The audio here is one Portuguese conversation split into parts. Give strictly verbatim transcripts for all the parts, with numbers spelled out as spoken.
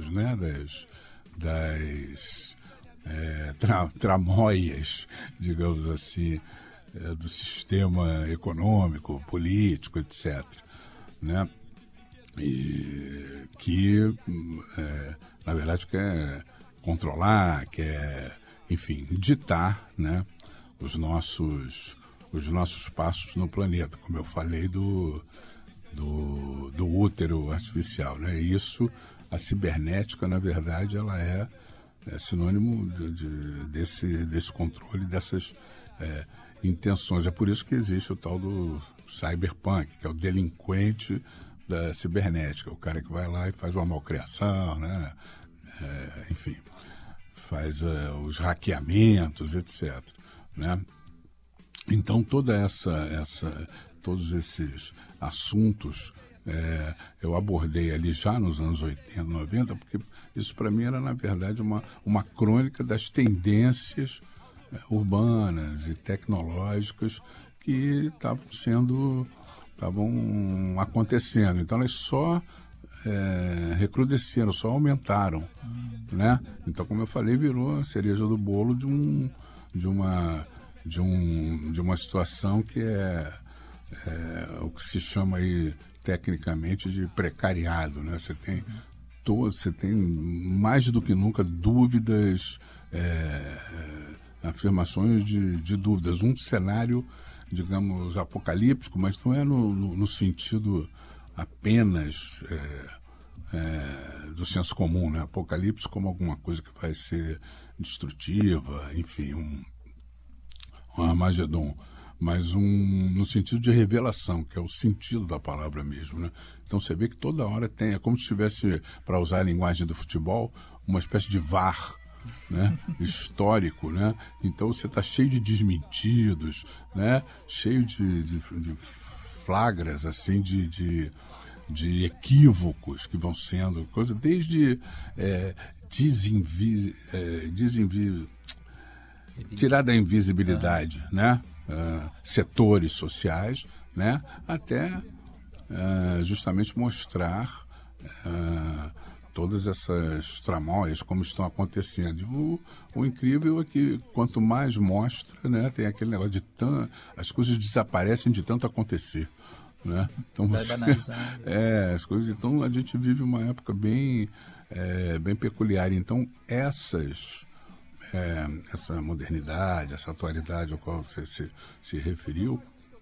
aspectos, né, das, das é, tra, tramóias, digamos assim, é, do sistema econômico, político, etcétera, né? E que, é, na verdade, quer controlar, quer, enfim, ditar, né, os nossos, os nossos passos no planeta, como eu falei do, do, do útero artificial, né? Isso, a cibernética, na verdade, ela é, é sinônimo de, de, desse, desse controle, dessas é, intenções. É por isso que existe o tal do cyberpunk, que é o delinquente da cibernética, o cara que vai lá e faz uma malcriação, né? É, enfim, faz uh, os hackeamentos, etcétera, né? Então toda essa, essa, todos esses assuntos é, eu abordei ali já nos anos oitenta, noventa, porque isso para mim era na verdade uma, uma crônica das tendências é, urbanas e tecnológicas que estavam sendo estavam acontecendo. Então, elas só é, recrudesceram, só aumentaram, né? Então, como eu falei, virou a cereja do bolo de, um, de, uma, de, um, de uma situação que é, é o que se chama aí, tecnicamente, de precariado, né? Você tem, todo, você tem mais do que nunca dúvidas, é, afirmações de, de dúvidas. Um cenário, digamos, apocalíptico, mas não é no, no, no sentido apenas é, é, do senso comum, né? Apocalipse como alguma coisa que vai ser destrutiva, enfim, um, um Armagedon, mas um, no sentido de revelação, que é o sentido da palavra mesmo, né? Então você vê que toda hora tem, é como se tivesse, para usar a linguagem do futebol, uma espécie de V A R, né? Histórico, né? Então você está cheio de desmentidos, né? Cheio de, de, de flagras, assim, de, de, de equívocos que vão sendo, coisa desde é, desinvi, é, desinvi, tirar da invisibilidade, né? Uh, setores sociais, né? Até uh, justamente mostrar uh, todas essas tramóias, como estão acontecendo. O, o incrível é que quanto mais mostra, né, tem aquele negócio de tanto, as coisas desaparecem de tanto acontecer, né? Então você, é, as coisas, então a gente vive uma época bem, é, bem peculiar. Então essas, é, essa modernidade, essa atualidade ao qual você se, se referiu,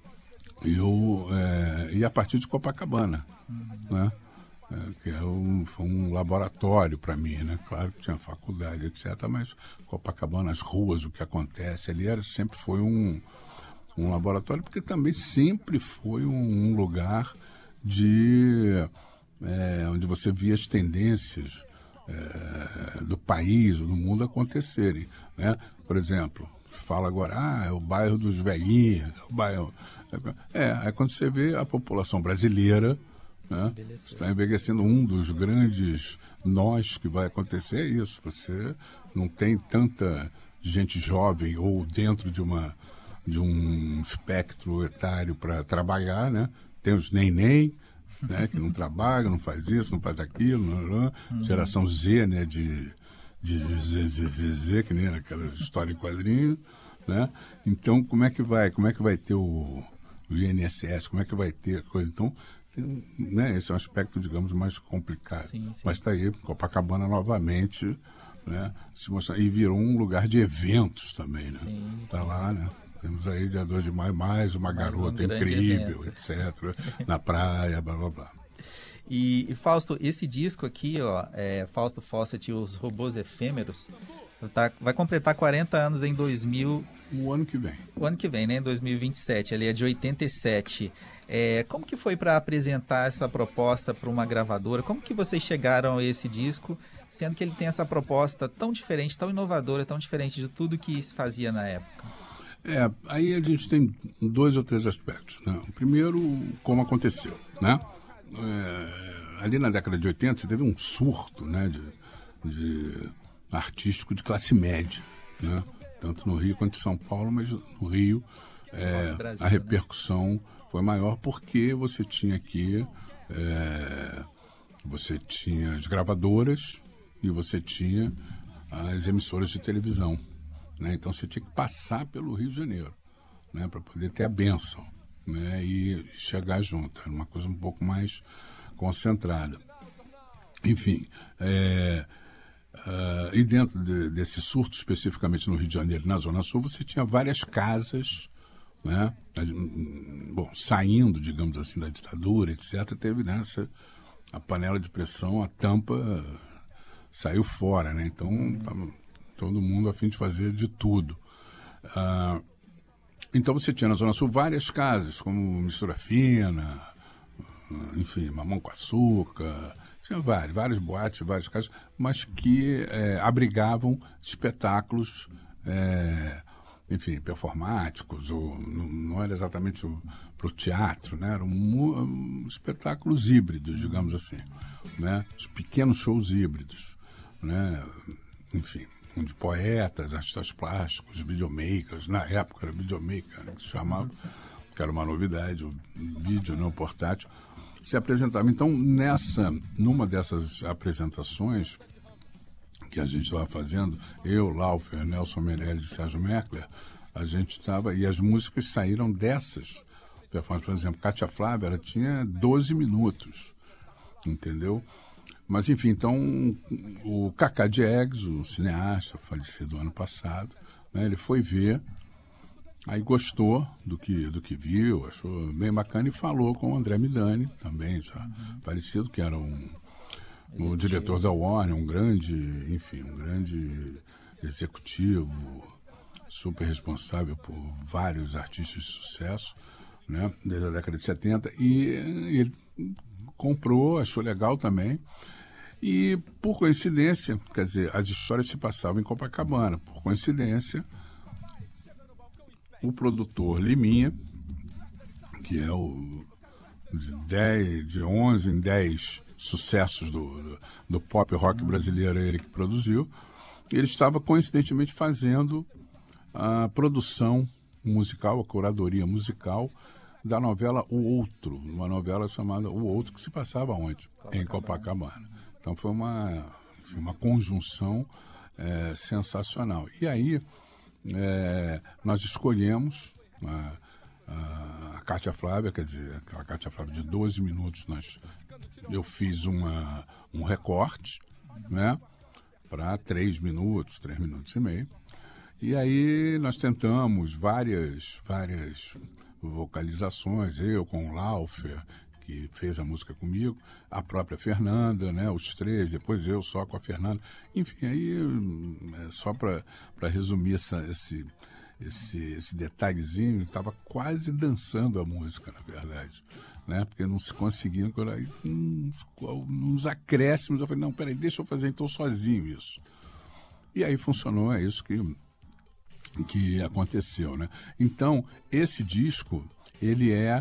eu, é, e a partir de Copacabana, uhum. né? É, que é um, foi um laboratório para mim, né? Claro que tinha faculdade, etcétera, mas Copacabana, as ruas, o que acontece ali, era, sempre foi um, um laboratório, porque também sempre foi um, um lugar de, é, onde você via as tendências é, do país ou do mundo acontecerem, né? Por exemplo, fala agora, ah, é o bairro dos velhinhos, é o bairro... É, aí quando você vê a população brasileira, né, está envelhecendo, um dos grandes nós que vai acontecer é isso. Você não tem tanta gente jovem ou dentro de, uma, de um espectro etário para trabalhar, né? Tem os nem-nem, né, que não trabalham, não faz isso, não faz aquilo, não, não. Uhum. Geração Z, né, de, de Z, Z, Z, Z, que nem aquela história em quadrinho, né? Então, como é que vai? Como é que vai ter o, o I N S S? Como é que vai ter a coisa? Então, tem, né, esse é um aspecto, digamos, mais complicado. Sim, sim. Mas está aí, Copacabana novamente, né, se mostra, e virou um lugar de eventos também, né? Está lá, né? Temos aí, dia dois de maio, mais uma mais garota um incrível, evento. etcétera, na praia, blá, blá, blá. E, e Fausto, esse disco aqui, ó, é, Fausto Fawcett e os Robôs Efêmeros, tá, vai completar quarenta anos em dois mil... O ano que vem. O ano que vem, né? Em dois mil e vinte e sete, ele é de oitenta e sete. É, como que foi para apresentar essa proposta para uma gravadora? Como que vocês chegaram a esse disco, sendo que ele tem essa proposta tão diferente, tão inovadora, tão diferente de tudo que se fazia na época? É, aí a gente tem dois ou três aspectos, né? O primeiro, como aconteceu, né? É, ali na década de oitenta, você teve um surto, né, de, de artístico de classe média, né? Tanto no Rio quanto em São Paulo, mas no Rio é, Brasil, a repercussão, né, foi maior porque você tinha aqui, é, você tinha as gravadoras, e você tinha as emissoras de televisão, né? Então você tinha que passar pelo Rio de Janeiro, né, para poder ter a bênção, né, e chegar junto. Era uma coisa um pouco mais concentrada. Enfim, é, uh, e dentro de, desse surto, especificamente no Rio de Janeiro, na Zona Sul, você tinha várias casas, né, bom, saindo, digamos assim, da ditadura, etcétera. Teve nessa, a panela de pressão, a tampa uh, saiu fora, né? Então, tava todo mundo a fim de fazer de tudo. Uh, então você tinha na Zona Sul várias casas, como Mistura Fina, uh, enfim, Mamão com Açúcar, tinha vários, vários boates, várias casas, mas que é, abrigavam espetáculos, é, enfim, performáticos, ou não, não era exatamente para o teatro, né? Eram um, espetáculos híbridos, digamos assim, né? Os pequenos shows híbridos, né? Enfim, de poetas, artistas plásticos, videomakers. Na época era videomaker, né, que se chamava, que era uma novidade, o vídeo, não, portátil, se apresentava. Então, nessa, numa dessas apresentações que a gente estava fazendo, eu, Laufer, Nelson Meirelles e Sérgio Meckler, a gente estava, e as músicas saíram dessas performances. Por exemplo, Cátia Flávia, ela tinha doze minutos, entendeu? Mas, enfim, então, o Cacá Diegues, o cineasta falecido ano passado, né, ele foi ver, aí gostou do que, do que viu, achou bem bacana e falou com o André Midani, também já uhum. falecido, que era um, um diretor da Warner, um grande, enfim, um grande executivo, super responsável por vários artistas de sucesso, né, desde a década de setenta, e ele comprou, achou legal também. E, por coincidência, quer dizer, as histórias se passavam em Copacabana. Por coincidência, o produtor Liminha, que é o de, dez, de onze em dez sucessos do, do, do pop rock brasileiro, ele que produziu, ele estava coincidentemente fazendo a produção musical, a curadoria musical da novela O Outro, uma novela chamada O Outro, que se passava onde? Copacabana. Em Copacabana. Então foi uma, foi uma conjunção é, sensacional. E aí é, nós escolhemos a, a, a Cátia Flávia, quer dizer, aquela Cátia Flávia de doze minutos, nós, eu fiz uma, um recorte, né, para três minutos, três minutos e meio. E aí nós tentamos várias, várias vocalizações, eu com o Laufer, que fez a música comigo, a própria Fernanda, né, os três, depois eu só com a Fernanda. Enfim, aí, só para resumir essa, esse, esse, esse detalhezinho, estava quase dançando a música, na verdade, né, porque não se conseguia, aí, uns, uns acréscimos, eu falei, não, peraí, deixa eu fazer então sozinho isso. E aí funcionou, é isso que, que aconteceu, né. Então, esse disco, ele é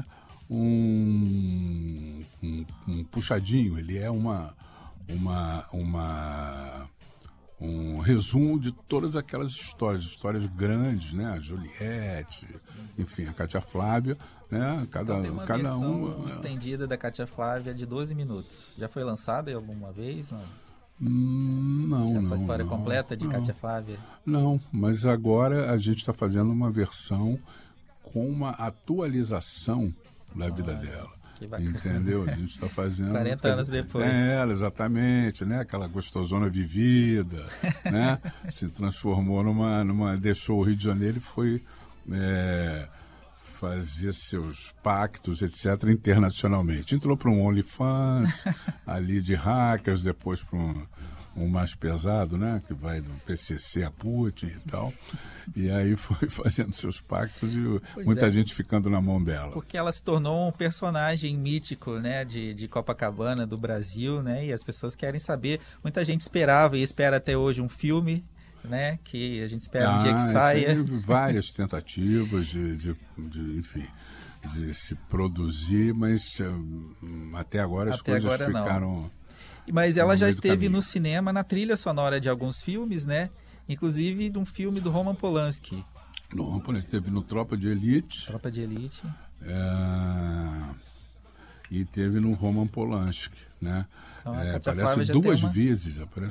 Um, um, um puxadinho, ele é uma, uma, uma, um resumo de todas aquelas histórias, histórias grandes, né? A Juliette, enfim, a Cátia Flávia, né? Cada, então, tem uma cada versão uma estendida da Cátia Flávia de doze minutos. Já foi lançada alguma vez? Não, hum, não. Essa não, história não, completa de não. Cátia Flávia? Não, mas agora a gente está fazendo uma versão com uma atualização da vida Olha, dela, que bacana. Entendeu? A gente está fazendo... quarenta anos depois. É ela, exatamente, né? Aquela gostosona vivida, né? Se transformou numa, numa... Deixou o Rio de Janeiro e foi é, fazer seus pactos, etcétera, internacionalmente. Entrou para um OnlyFans, ali de hackers, depois para um... um mais pesado, né, que vai do P C C a Putin e tal, e aí foi fazendo seus pactos e pois muita é. gente ficando na mão dela. Porque ela se tornou um personagem mítico, né, de, de Copacabana, do Brasil, né, e as pessoas querem saber, muita gente esperava e espera até hoje um filme, né, que a gente espera ah, um dia que saia. Várias tentativas de, de, de, enfim, de se produzir, mas um, até agora as até coisas agora ficaram... Não. Mas ela já esteve no cinema, na trilha sonora de alguns filmes, né? Inclusive de um filme do Roman Polanski. No Roman Polanski, teve no Tropa de Elite. Tropa de Elite. É... E teve no Roman Polanski, né? Então, é, aparece duas uma... vezes, aparece